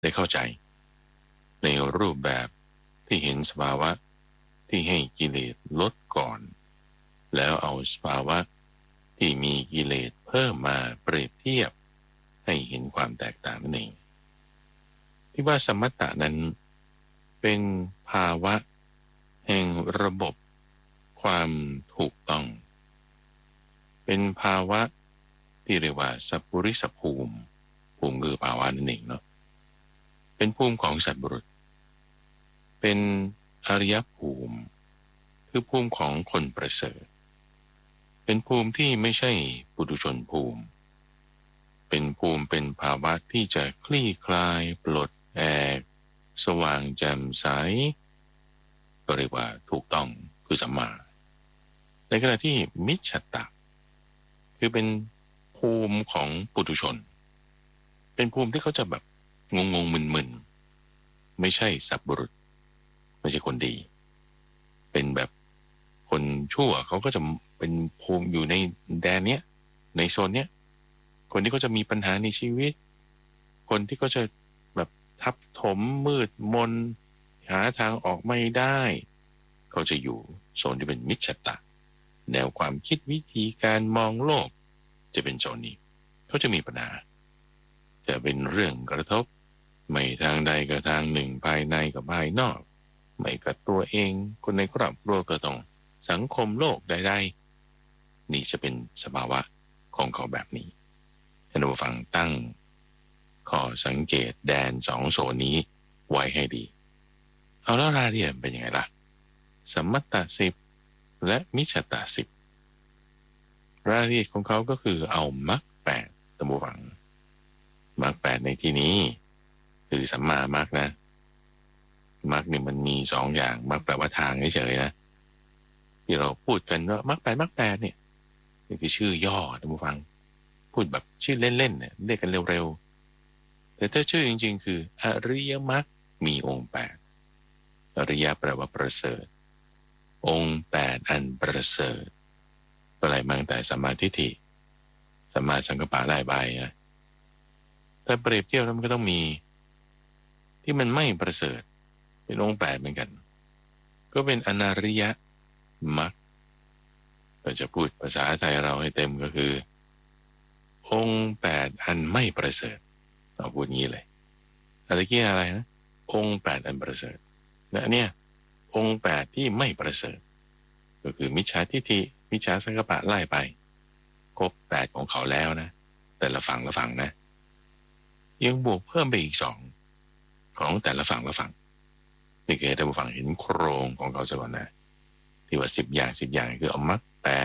ได้เข้าใจในรูปแบบที่เห็นสภาวะที่ให้กิเลสลดก่อนแล้วเอาสภาวะที่มีกิเลสเพิ่มมาเปรียบเทียบให้เห็นความแตกต่างนั่นเองที่ว่าสมถะนั้นเป็นภาวะแห่งระบบความถูกต้องเป็นภาวะที่เรียกว่าสัพพุริสภูมิคือภาวะนั่นเองเนาะเป็นภูมิของสัตว์บุรุษเป็นอริยภูมิคือภูมิของคนประเสริฐเป็นภูมิที่ไม่ใช่ปุถุชนภูมิเป็นภูมิเป็นภาวะที่จะคลี่คลายปลดแอกสว่างแจ่มใสก็เรียกว่าถูกต้องคือสัมมาในขณะที่มิจฉตะคือเป็นภูมิของปุถุชนเป็นภูมิที่เขาจะแบบงงมึนๆไม่ใช่สัพบุรุษไม่ใช่คนดีเป็นแบบคนชั่วเขาก็จะเป็นภูมิอยู่ในแดนเนี้ยในโซนเนี้ยคนที่เขาจะมีปัญหาในชีวิตคนที่เขาจะแบบทับถมมืดมนหาทางออกไม่ได้เขาจะอยู่โซนที่เป็นมิจฉตะแนวความคิดวิธีการมองโลกจะเป็นโซนนี้เขาจะมีปัญหาจะเป็นเรื่องกระทบไม่ทางใดก็ทางหนึ่งภายในกับภายนอกไม่กับตัวเองคนในครอบครัวก็ต้องสังคมโลกใดๆนี่จะเป็นสภาวะของเขาแบบนี้ท่านผู้ฟังตั้งข้อสังเกตแดนสองโซนนี้ไว้ให้ดีเอาแล้วรายละเอียดเป็นยังไงล่ะสมมตต10และมิจฉต10รายละเอียดของเขาก็คือเอามรรค8ท่านผู้ฟังมรรค8ในที่นี้คือสัมมามรรคนะมรรคเนี่ยมันมี2อย่างมรรคแปลว่าทางเฉยๆนะที่เราพูดกันว่ามรรค8เนี่ยนี่คือชื่อย่อท่านผู้ฟังพูดแบบชื่อเล่นๆเนี่ยเรียกกันเร็วๆแต่ถ้าชื่อจริงๆคืออริยมรรคมีองค์8อริยแปลว่าประเสริฐองค์8อันประเสริฐอะไรมั่งแต่สัมมาทิฏฐิสัมมาสังกัปปะไล่ใบนะแต่เปรียบเทียบแล้วมันก็ต้องมีที่มันไม่ประเสริฐเป็นองค์8เหมือนกันก็เป็นอนาริยมรรคเราจะพูดภาษาไทยเราให้เต็มก็คือองค์8อันไม่ประเสริฐเราพูดงี้เลยอะไรเกี่ยอะไรนะองค์8อันประเสริฐและเนี่ยองค์8ที่ไม่ประเสริฐก็คือมิจฉาทิฏฐิมิจฉาสังกัปปะไล่ไปครบ8ของเขาแล้วนะแต่ละฝั่งนะยังบวกเพิ่มไปอีก2ของแต่ละฝั่งนี่คือท่านผู้ฟังเห็นโครงของเขาซะก่อนนะที่ว่า10อย่างคือเอามรรค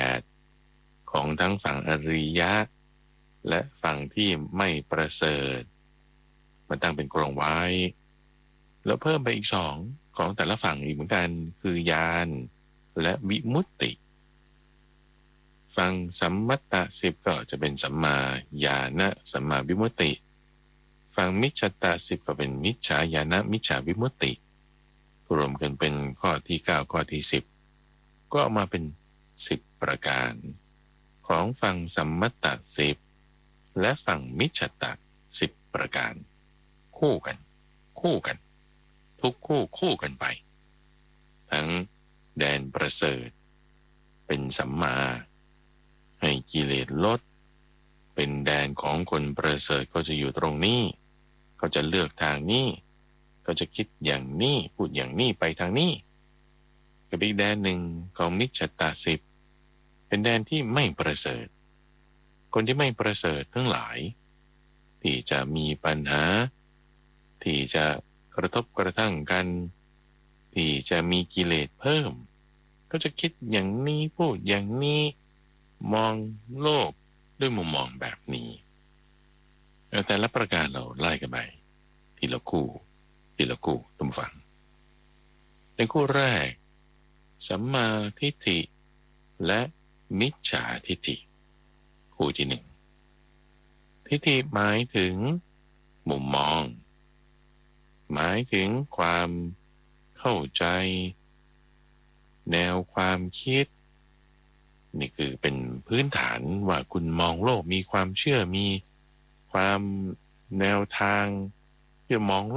8ของทั้งฝั่งอริยะและฝั่งที่ไม่ประเสริฐมันตั้งเป็นกรงไว้แล้วเพิ่มไปอีก2ของแต่ละฝั่งอีกเหมือนกันคือญาณและวิมุตติฝั่งสัมมัตต10ก็จะเป็นสัมมาญาณสัมมาวิมุตติฝั่งมิจฉต10ก็เป็นมิจฉาญาณมิจฉาวิมุตติรวมกันเป็นข้อที่9ข้อที่10ก็ออกมาเป็น10ประการของฝั่งสัมมัตต10และฝั่งมิจฉต10ประการคู่กันทุกคู่กันไปทั้งแดนประเสริฐเป็นสัมมาให้กิเลสลดเป็นแดนของคนประเสริฐก็จะอยู่ตรงนี้เขาจะเลือกทางนี้เขาจะคิดอย่างนี้พูดอย่างนี้ไปทางนี้กับอีกแดนหนึ่งของมิจฉต10เป็นแดนที่ไม่ประเสริฐคนที่ไม่ประเสริฐทั้งหลายที่จะมีปัญหาที่จะกระทบกระทั่งกันที่จะมีกิเลสเพิ่มก็จะคิดอย่างนี้พูดอย่างนี้มองโลกด้วยมุมมองแบบนี้แต่ละประการเราไล่กันไปทีละคู่ทุกฝั่งในคู่แรกสัมมาทิฏฐิและมิจฉาทิฏฐิคู่ที่1ทิฏฐิหมายถึงมุมมองหมายถึงความเข้าใจแนวความคิดนี่คือเป็นพื้นฐานว่าคุณมองโลกมีความเชื่อมีความแนวทางที่มอง